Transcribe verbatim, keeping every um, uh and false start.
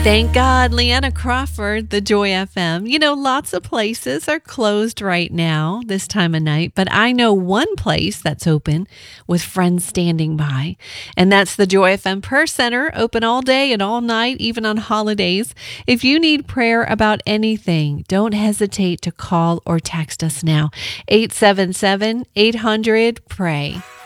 Thank God, Leanna Crawford, the Joy F M. You know, lots of places are closed right now this time of night, but I know one place that's open with friends standing by, and that's the Joy F M Prayer Center, open all day and all night, even on holidays. If you need prayer about anything, don't hesitate to call or text us now. eight seven seven, eight hundred, pray.